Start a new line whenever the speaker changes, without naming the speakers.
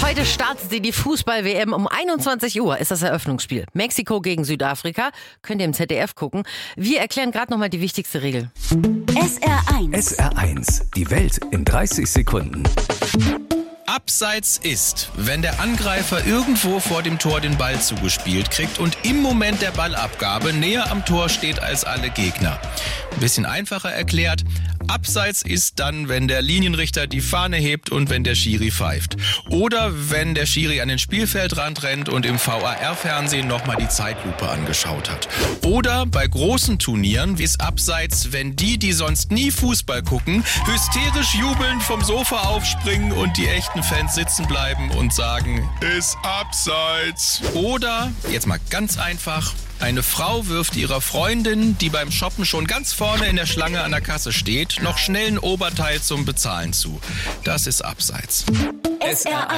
Heute startet die Fußball-WM um 21 Uhr, ist das Eröffnungsspiel. Mexiko gegen Südafrika, könnt ihr im ZDF gucken. Wir erklären gerade nochmal die wichtigste Regel.
SR1.
SR1, die Welt in 30 Sekunden.
Abseits ist, wenn der Angreifer irgendwo vor dem Tor den Ball zugespielt kriegt und im Moment der Ballabgabe näher am Tor steht als alle Gegner. Ein bisschen einfacher erklärt, Abseits ist dann, wenn der Linienrichter die Fahne hebt und wenn der Schiri pfeift. Oder wenn der Schiri an den Spielfeldrand rennt und im VAR-Fernsehen nochmal die Zeitlupe angeschaut hat. Oder bei großen Turnieren, wie es Abseits, wenn die sonst nie Fußball gucken, hysterisch jubelnd vom Sofa aufspringen und die echten Fans sitzen bleiben und sagen, ist Abseits. Oder, jetzt mal ganz einfach, eine Frau wirft ihrer Freundin, die beim Shoppen schon ganz vorne in der Schlange an der Kasse steht, noch schnell ein Oberteil zum Bezahlen zu. Das ist Abseits.
SR1